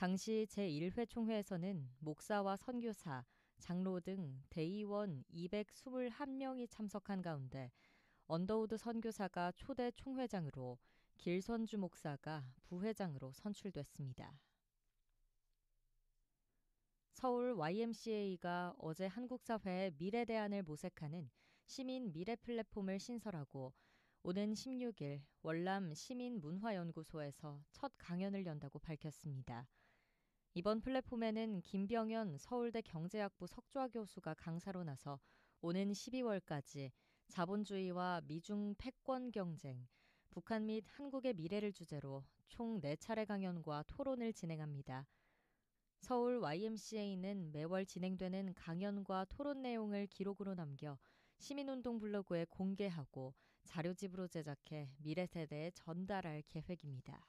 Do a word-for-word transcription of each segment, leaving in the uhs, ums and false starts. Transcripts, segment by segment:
당시 제일 회 총회에서는 목사와 선교사, 장로 등 대의원 이백이십일 명이 참석한 가운데 언더우드 선교사가 초대 총회장으로 길선주 목사가 부회장으로 선출됐습니다. 서울 와이엠씨에이가 어제 한국 사회의 미래 대안을 모색하는 시민 미래 플랫폼을 신설하고 오는 십육 일 월남 시민문화연구소에서 첫 강연을 연다고 밝혔습니다. 이번 플랫폼에는 김병현 서울대 경제학부 석좌 교수가 강사로 나서 오는 십이월까지 자본주의와 미중 패권 경쟁, 북한 및 한국의 미래를 주제로 총 네 차례 강연과 토론을 진행합니다. 서울 와이엠씨에이는 매월 진행되는 강연과 토론 내용을 기록으로 남겨 시민운동 블로그에 공개하고 자료집으로 제작해 미래 세대에 전달할 계획입니다.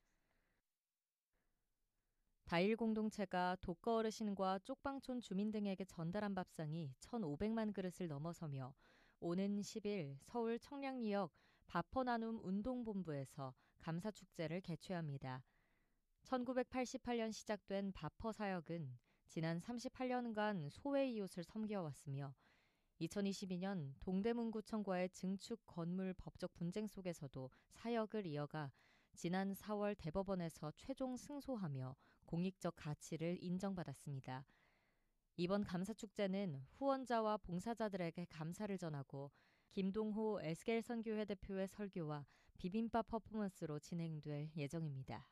다일 공동체가 독거 어르신과 쪽방촌 주민 등에게 전달한 밥상이 천오백만 그릇을 넘어서며 오는 십 일 서울 청량리역 밥퍼나눔 운동본부에서 감사축제를 개최합니다. 천구백팔십팔 년 시작된 밥퍼 사역은 지난 삼십팔 년간 소외 이웃을 섬겨왔으며 이천이십이 년 동대문구청과의 증축 건물 법적 분쟁 속에서도 사역을 이어가 지난 사월 대법원에서 최종 승소하며 공익적 가치를 인정받았습니다. 이번 감사축제는 후원자와 봉사자들에게 감사를 전하고 김동호 에스겔 선교회 대표의 설교와 비빔밥 퍼포먼스로 진행될 예정입니다.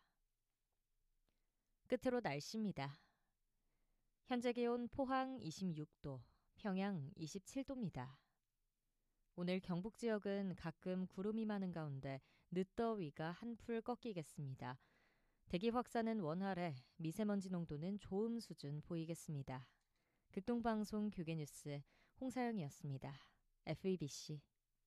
끝으로 날씨입니다. 현재 기온 포항 이십육 도, 평양 이십칠 도입니다. 오늘 경북 지역은 가끔 구름이 많은 가운데 늦더위가 한풀 꺾이겠습니다. 대기 확산은 원활해 미세먼지 농도는 좋음 수준 보이겠습니다. 극동방송 교계뉴스 홍사영이었습니다. 에프이비씨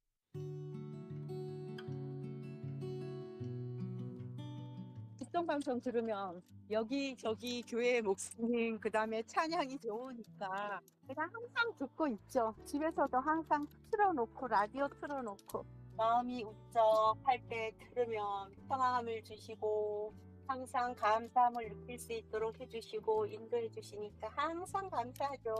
극동방송 들으면 여기저기 교회 목사님 그다음에 찬양이 좋으니까 그냥 항상 듣고 있죠. 집에서도 항상 틀어놓고 라디오 틀어놓고 마음이 울적할 때 들으면 평안함을 주시고 항상 감사함을 느낄 수 있도록 해주시고 인도해 주시니까 항상 감사하죠.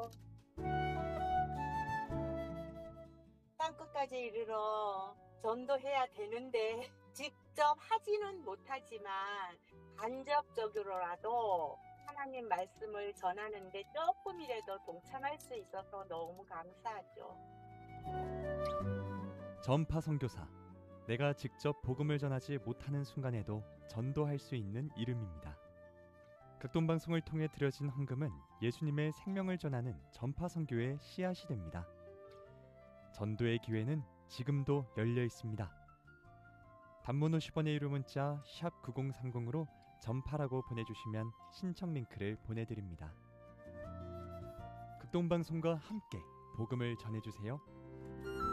땅끝까지 이르러 전도해야 되는데 직접 하지는 못하지만 간접적으로라도 하나님 말씀을 전하는데 조금이라도 동참할 수 있어서 너무 감사하죠. 전파 선교사, 내가 직접 복음을 전하지 못하는 순간에도 전도할 수 있는 이름입니다. 극동방송을 통해 드려진 헌금은 예수님의 생명을 전하는 전파 선교의 씨앗이 됩니다. 전도의 기회는 지금도 열려 있습니다. 단문 오십 원의 유료 문자 샵 구공삼공으로 전파라고 보내주시면 신청 링크를 보내드립니다. 극동방송과 함께 복음을 전해주세요.